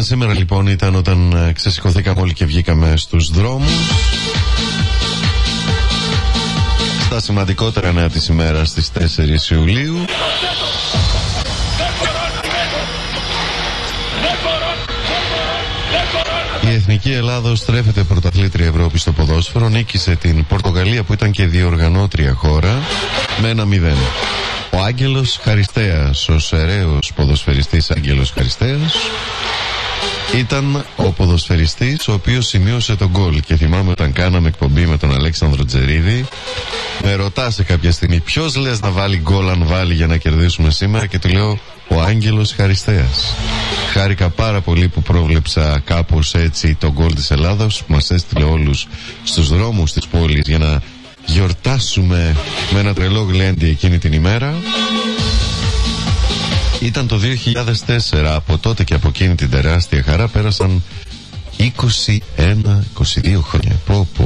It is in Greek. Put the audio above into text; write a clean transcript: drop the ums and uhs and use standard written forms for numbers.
σήμερα λοιπόν ήταν όταν ξεσηκωθήκαμε όλοι και βγήκαμε στους δρόμους. Στα σημαντικότερα νέα της ημέρας στις 4 Ιουλίου. Η Εθνική Ελλάδος στρέφεται πρωταθλήτρια Ευρώπη στο ποδόσφαιρο. Νίκησε την Πορτογαλία που ήταν και διοργανώτρια χώρα με 1-0. Ο Άγγελος Χαριστέας, ο σεραίος ποδοσφαιριστής Άγγελος Χαριστέας, ήταν ο ποδοσφαιριστής ο οποίος σημείωσε τον γκολ. Και θυμάμαι όταν κάναμε εκπομπή με τον Αλέξανδρο Τζερίδη, με ρωτά σε κάποια στιγμή ποιος λες να βάλει γκολ αν βάλει για να κερδίσουμε σήμερα, και του λέω ο Άγγελος Χαριστέας. Χάρηκα πάρα πολύ που πρόβλεψα κάπως έτσι τον γκολ της Ελλάδας, που μας έστειλε όλους στους δρόμους της πόλης για να γιορτάσουμε με ένα τρελό γλέντι εκείνη την ημέρα. Ήταν το 2004, από τότε και από εκείνη την τεράστια χαρά πέρασαν 21-22 χρόνια. Πω πω.